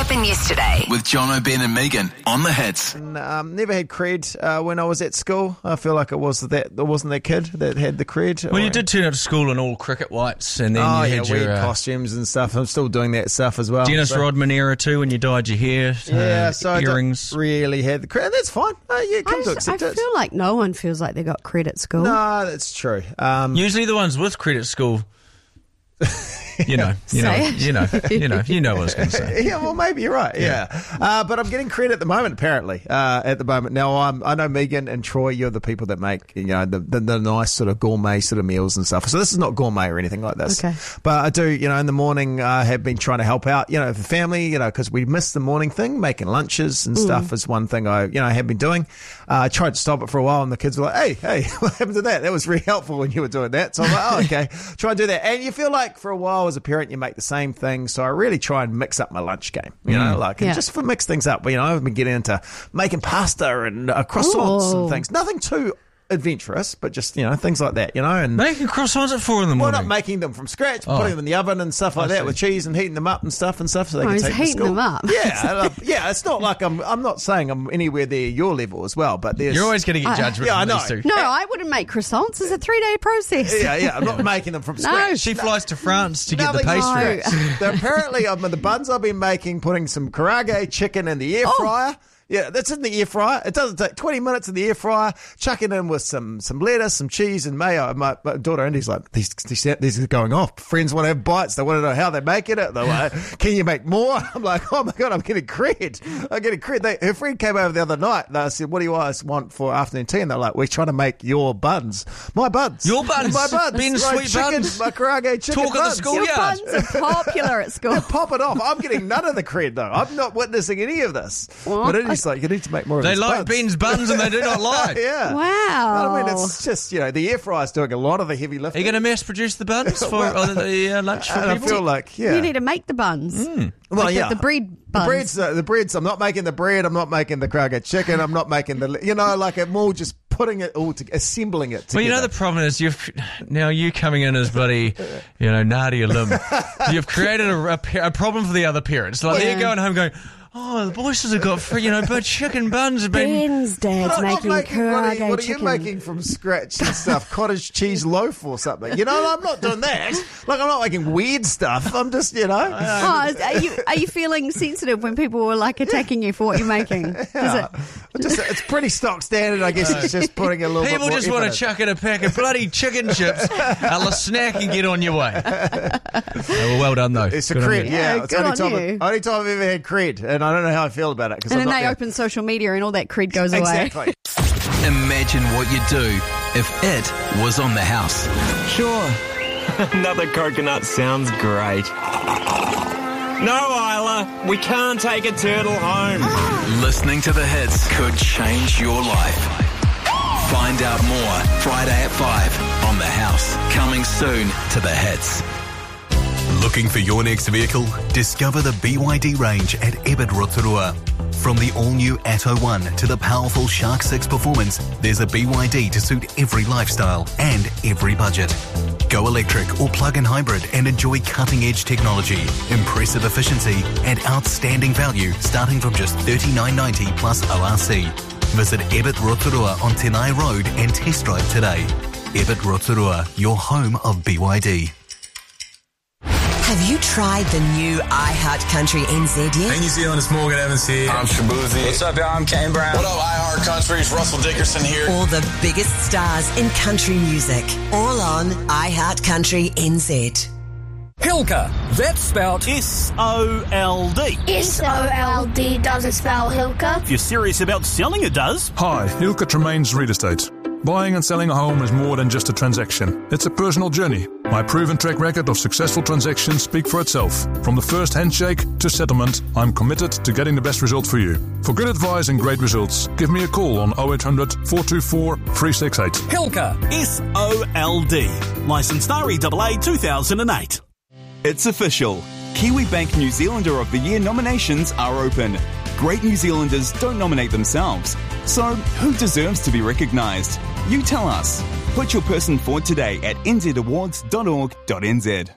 happened yesterday. With John O'Ben and Megan on the Hits. Never had cred when I was at school. I feel like it wasn't that kid that had the cred. Well, you did turn up to school in all cricket whites, and then you had your weird costumes and stuff. I'm still doing that stuff as well. Dennis Rodman era too, when you dyed your hair. So earrings. I don't really had the cred. That's fine. Come to accept it. I feel like no one feels like they got cred at school. No, that's true. Usually the ones with cred at school. You know what I was going to say. Yeah, well, maybe you're right. Yeah. But I'm getting credit at the moment, apparently. At the moment. Now, I know Megan and Troy, you're the people that make, the nice sort of gourmet sort of meals and stuff. So this is not gourmet or anything like this. Okay. But I do, in the morning, have been trying to help out, the family, because we missed the morning thing, making lunches and stuff is one thing I have been doing. I tried to stop it for a while and the kids were like, hey, what happened to that? That was really helpful when you were doing that. So I'm like, oh, okay, try and do that. And you feel like for a while as a parent, you make the same thing. So I really try and mix up my lunch game, just for mix things up. I've been getting into making pasta and croissants and things. Nothing too adventurous, but just, things like that, and making croissants at 4 in the morning. Well, not making them from scratch, putting them in the oven and stuff like that with cheese and heating them up and stuff so they can take them to school. Them up. Yeah, it's not like I'm not saying I'm anywhere near your level as well, but you're always going to get judgment from these two. No, I wouldn't make croissants. It's a 3-day process. Yeah, I'm not making them from scratch. She flies to France to get the pastry. Apparently, the buns I've been making, putting some karaage chicken in the air fryer. Yeah, that's in the air fryer. It doesn't take 20 minutes in the air fryer. Chuck it in with some lettuce, some cheese and mayo. My daughter Andy's like, these are going off. Friends want to have bites. They want to know how they're making it. They're like, can you make more? I'm like, oh my God, I'm getting cred. Her friend came over the other night and I said, what do you guys want for afternoon tea? And they're like, we're trying to make your buns. My buns. Your buns. My buns. Ben's sweet buns. My karaage chicken Talk buns. at the schoolyard. Your buns are popular at school. Yeah, pop it off. I'm getting none of the cred though. I'm not witnessing any of this. What? But Andy's like, you need to make more of They these like buns. Ben's buns and they do not lie. Yeah. Wow. I mean, it's just, the air fryer's doing a lot of the heavy lifting. Are you going to mass produce the buns for the lunch for people? I feel like, You need to make the buns. Well, the bread buns. The breads, I'm not making the bread, I'm not making the karaage chicken, I'm not making I'm more just putting it all together, assembling it together. Well, the problem is you coming in as bloody, Nadia Lim, you've created a problem for the other parents. Like they're going home going, oh, the boys have got, but chicken buns have been... Ben's dad's making karaage chicken. What are you making from scratch and stuff? Cottage cheese loaf or something? I'm not doing that. Like, I'm not making weird stuff. I'm just, Are you feeling sensitive when people are like attacking you for what you're making? It's pretty stock standard, I guess. It's just putting a little bit more People just want to chuck in a pack of bloody chicken chips, a snack and get on your way. Well done, though. It's a cred, yeah. It's good only on time I've ever had cred, and I don't know how I feel about it. And then they open social media and all that cred goes away. Exactly. Imagine what you'd do if it was on the house. Sure. Another coconut sounds great. No, Isla, we can't take a turtle home. Listening to the Hits could change your life. Find out more Friday at 5 on The House. Coming soon to the Hits. Looking for your next vehicle? Discover the BYD range at Ebert Rotorua. From the all-new Atto 1 to the powerful Shark 6 performance, there's a BYD to suit every lifestyle and every budget. Go electric or plug-in hybrid and enjoy cutting-edge technology, impressive efficiency and outstanding value starting from just $39.90 plus ORC. Visit Ebert Rotorua on Tenai Road and test drive today. Ebert Rotorua, your home of BYD. Have you tried the new iHeart Country NZ yet? Hey New Zealand, it's Morgan Evans here. I'm Shabuzi. What's up, y'all? I'm Kane Brown. What up, iHeart Country? It's Russell Dickerson here. All the biggest stars in country music, all on iHeart Country NZ. Hilka, that's spelled S-O-L-D. S-O-L-D doesn't spell Hilka. If you're serious about selling, it does. Hi, Hilka Tremaines Real Estate. Buying and selling a home is more than just a transaction. It's a personal journey. My proven track record of successful transactions speak for itself. From the first handshake to settlement, I'm committed to getting the best result for you. For good advice and great results, give me a call on 0800 424 368. Hilka, S-O-L-D. Licensed REAA 2008. It's official. Kiwi Bank New Zealander of the Year nominations are open. Great New Zealanders don't nominate themselves. So, who deserves to be recognised? You tell us. Put your person forward today at nzawards.org.nz.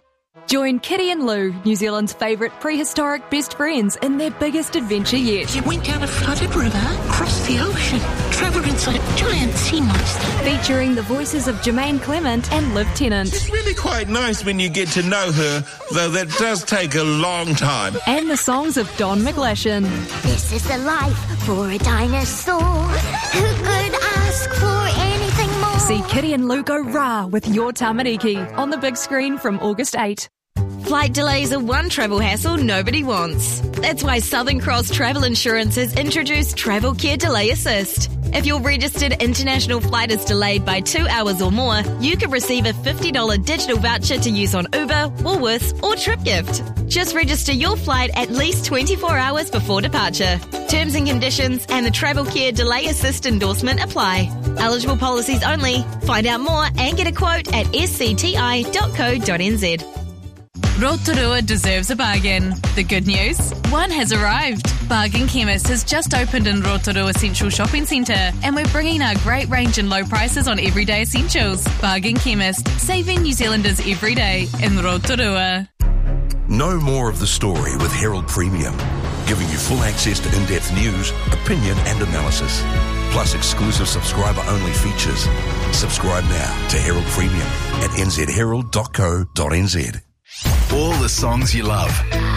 Join Kitty and Lou, New Zealand's favourite prehistoric best friends, in their biggest adventure yet. You went down a flooded river, crossed the ocean, travelled inside a giant sea monster. Featuring the voices of Jermaine Clement and Liv Tennant. It's really quite nice when you get to know her, though that does take a long time. And the songs of Don McGlashan. This is the life for a dinosaur. Who could ask for anything more? See Kitty and Lou go rah with Your Tamariki on the big screen from August 8. Flight delays are one travel hassle nobody wants. That's why Southern Cross Travel Insurance has introduced Travel Care Delay Assist. If your registered international flight is delayed by 2 hours or more, you can receive a $50 digital voucher to use on Uber, Woolworths or TripGift. Just register your flight at least 24 hours before departure. Terms and conditions and the Travel Care Delay Assist endorsement apply. Eligible policies only. Find out more and get a quote at scti.co.nz. Rotorua deserves a bargain. The good news? One has arrived. Bargain Chemist has just opened in Rotorua Central Shopping Centre, and we're bringing our great range and low prices on everyday essentials. Bargain Chemist, saving New Zealanders every day in Rotorua. Know more of the story with Herald Premium, giving you full access to in-depth news, opinion and analysis, plus exclusive subscriber-only features. Subscribe now to Herald Premium at nzherald.co.nz. All the songs you love.